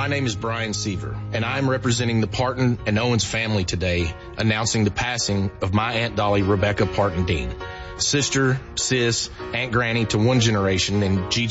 My name is Brian Seaver, and I'm representing the Parton and Owens family today, announcing the passing of my Aunt Dolly Rebecca Parton Dean, sister, sis, Aunt Granny to one generation, and Gigi